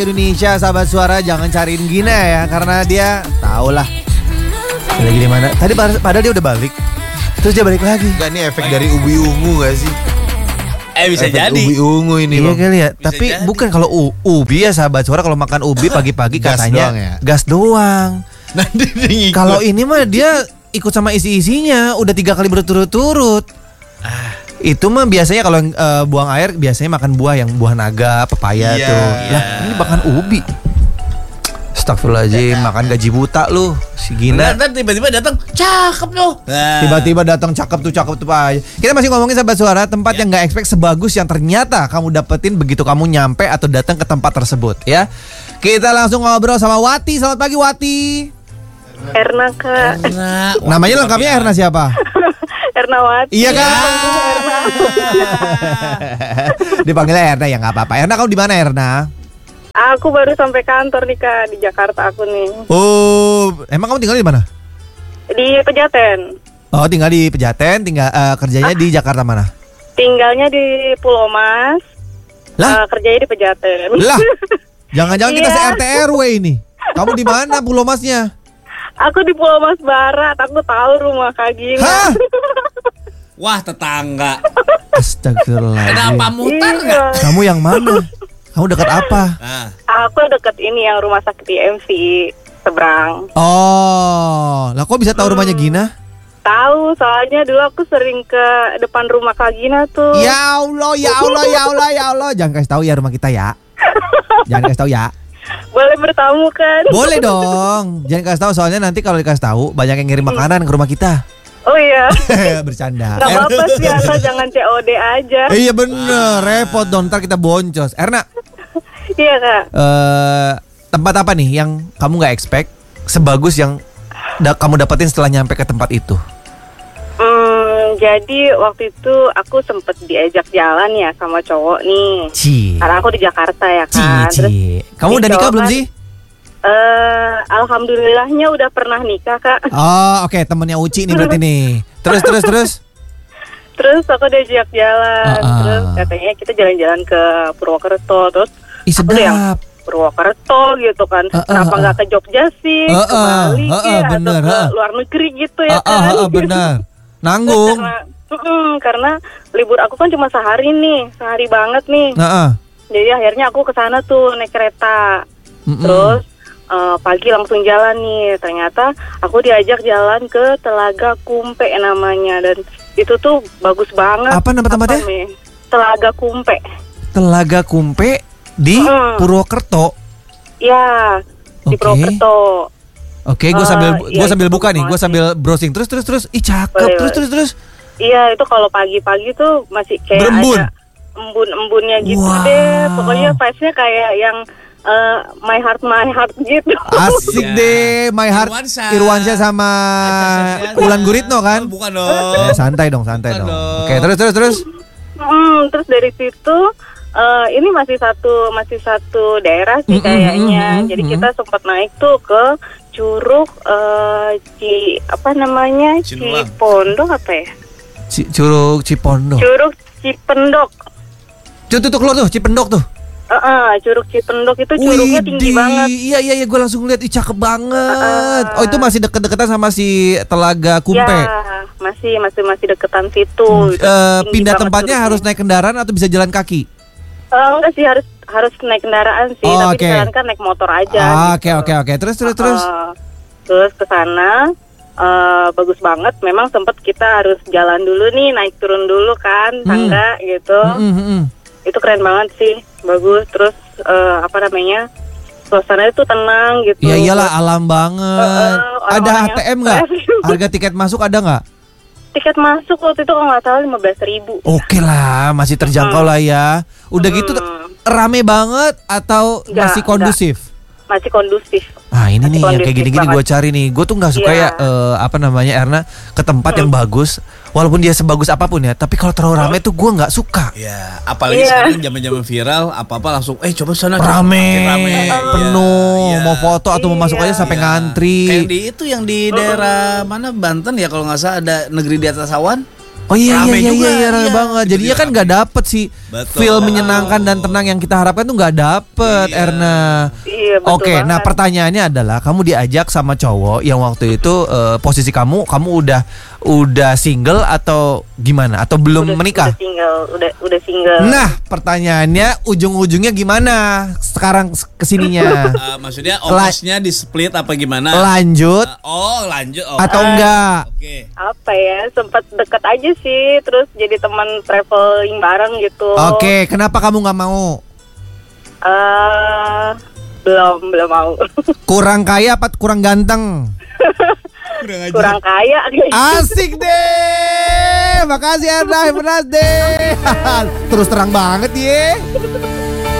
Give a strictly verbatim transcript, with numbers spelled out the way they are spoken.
Indonesia, sahabat suara, jangan cariin Gina ya, karena dia tahu lah lagi di mana. Tadi padahal dia udah balik, terus dia balik lagi. Enggak, ini efek dari ubi ungu gak sih? Eh bisa efek jadi ubi ungu ini. Iya Bang. kali ya. Bisa Tapi jadi. bukan kalau u- ubi ya, sahabat suara, kalau makan ubi pagi-pagi Gas katanya doang ya? gas doang. Nanti dia ngikut. Kalau ini mah dia ikut sama isi-isinya, udah tiga kali berturut-turut. Ah. Itu mah biasanya kalau uh, buang air biasanya makan buah yang buah naga, pepaya Iya, tuh. iya. Lah, ini makan ubi. Astagfirullahaladzim, makan gaji buta lu, si Gina. Ntar tiba-tiba datang, cakep loh. Nah. Tiba-tiba datang cakep tuh, cakep tuh Pak. Kita masih ngomongin sahabat suara, tempat yang nggak expect sebagus yang ternyata kamu dapetin begitu kamu nyampe atau datang ke tempat tersebut ya. Kita langsung ngobrol sama Wati. Selamat pagi Wati. Erna Kak. Erna. Namanya lengkapnya Erna siapa? Ernawati. Iya kan? Erna. Dipanggilnya Erna ya nggak apa-apa. Erna, kamu di mana Erna? Aku baru sampai kantor nih Kak, di Jakarta aku nih. Oh, emang kamu tinggal di mana? Di Pejaten. Oh, tinggal di Pejaten, tinggal eh, kerjanya di Jakarta mana? Tinggalnya di Pulau Mas. Lah? eh, kerjanya di Pejaten. Lah, jangan-jangan kita Iya. se-R T R W ini. Kamu di mana Pulau Masnya? Aku di Pulau Mas Barat. Aku tahu rumah Kak Gina. Hah? Wah tetangga. Astagfirullahaladzim. Kenapa mutar Iya. nggak? Kamu yang mana? Kamu dekat apa? Nah, Aku deket ini yang rumah sakit I M V seberang. Oh, lah kok bisa tahu rumahnya Gina? Tahu, soalnya dulu aku sering ke depan rumah Kak Gina tuh. Ya Allah, ya Allah, ya Allah, ya Allah. Jangan kasih tahu ya rumah kita ya. Jangan kasih tahu ya. Boleh bertamu kan? Boleh dong. Jangan kasih tahu soalnya nanti kalau dikasih tahu banyak yang ngirim makanan ke rumah kita. Oh iya. Bercanda. Gak apa-apa sih, asal jangan C O D aja. Eh, iya bener, repot dong, ntar kita boncos. Erna, Iya Kak. eh, tempat apa nih yang kamu nggak expect sebagus yang da- kamu dapetin setelah nyampe ke tempat itu? Hmm, jadi waktu itu aku sempet diajak jalan ya sama cowok nih. Ci, Karena aku di Jakarta ya ci, kan. Terus ci. Kamu si udah nikah cowok belum kan, sih? eh alhamdulillahnya udah pernah nikah Kak. Oh, oke, temennya Uci nih berarti nih. Terus, terus, terus. Terus aku diajak jalan. Ah, ah. Terus katanya kita jalan-jalan ke Purwokerto. Terus Ih, aku tuh yang sedap. Purwokerto gitu kan. Ah, ah, Kenapa ah. nggak ke Jogja sih? Ah, Ke ah, Bali ah, ah, ya, bener, atau ke ah. luar negeri gitu ya Ah, ah, kan. ah, benar. Terus Nanggung. Karena, mm-mm, karena libur aku kan cuma sehari nih, sehari banget nih. Nah, ah. Jadi akhirnya aku ke sana tuh naik kereta. Mm-mm. Terus eh, pagi langsung jalan nih. Ternyata aku diajak jalan ke Telaga Kumpe namanya, dan itu tuh bagus banget. Apa nama tempatnya? Mi? Telaga Kumpe. Telaga Kumpe di Mm. Purwokerto. Ya, di Oke. Purwokerto. Oke, gue Eh, sambil iya, gue sambil itu buka nih, gue masih- sambil browsing terus terus terus. Ih, cakep. Boleh, Terus boleh. terus terus. Iya, itu kalau pagi-pagi tuh masih kayak Berembun. ada embun-embunnya gitu Wow. deh. Pokoknya vibes-nya kayak yang eh, My Heart My Heart gitu. Asik Ya. deh, My Heart Irwansa. Irwansyah sama Ulan Guritno kan? Oh, bukan dong. Eh, santai dong, santai Bukan dong. dong. Oke, terus terus terus. Hmm, terus dari situ eh, ini masih satu masih satu daerah sih Mm-mm, kayaknya. mm-mm, Jadi mm-mm. kita sempat naik tuh ke Curug eh, Ci apa namanya? Cinulang. Cipondok apa ya? Ci- Curug Cipondo. Curug Cipendok. Tuh tuh tuh keluar tuh Cipendok tuh. Eh, eh, Curug Cipendok itu curugnya tinggi Widih, banget. Iya iya iya, gue langsung lihat, ih cakep banget. Uh-uh. Oh, itu masih deket-deketan sama si Telaga Kumpe. Ya, masih masih masih deketan situ. Eh, Tinggi pindah banget tempatnya curugnya. harus naik kendaraan atau bisa jalan kaki? Eh, enggak sih, harus harus naik kendaraan sih, Oh, tapi oke. disarankan naik motor aja. Ah, gitu. Oke oke oke. Terus terus terus. Eh, terus ke sana eh, bagus banget. Memang sempet kita harus jalan dulu nih, naik turun dulu kan, tangga gitu. Mm, mm, mm. Itu keren banget sih, bagus. Terus eh, apa namanya? Suasananya tuh tenang gitu. Ya iyalah, alam banget. Eh, Ada orang-orang H T M yang nggak? stres. Harga tiket masuk ada nggak? Tiket masuk waktu itu kalau nggak salah lima belas ribu. Oke lah, masih terjangkau lah ya. Udah gitu Hmm. rame banget atau Nggak, masih kondusif? Masih kondusif. Ah ini Masih nih yang kayak kondusif gini-gini banget. gue cari nih. Gue tuh nggak suka Iya. ya eh, apa namanya Erna, ke tempat yang bagus. Walaupun dia sebagus apapun ya, tapi kalau terlalu rame tuh gue nggak suka. Ya, apalagi Iya. sekarang zaman-zaman viral, apa-apa langsung eh coba sana Rame, makin rame. penuh, Iya, mau foto atau mau masuk Iya. aja sampai iya. ngantri. Kayak di itu yang di daerah mana Banten ya kalau nggak salah, ada negeri di atas awan. Oh iya Rame iya iya juga, iya, rame iya. banget. Jadinya kan nggak dapet sih Betul. feel menyenangkan dan tenang yang kita harapkan tuh nggak dapet, Iya. Erna. Iya, betul Oke, nah banget. pertanyaannya adalah kamu diajak sama cowok yang waktu itu eh, posisi kamu kamu udah udah single atau gimana? Atau belum Udah- menikah? Udah single, udah udah single. Nah, pertanyaannya ujung-ujungnya gimana sekarang kesininya? Eh, maksudnya ongkosnya di split apa gimana? Lanjut Eh, oh lanjut. Oh. atau enggak? Oke. Apa ya? Sempat deket aja sih, terus jadi teman traveling bareng gitu. Oke, kenapa kamu nggak mau? Eh, belum belum mau. Kurang kaya apa kurang ganteng? Kurang kaya. Asik deh. Makasih Erna, have a nice day. Terus terang banget ya.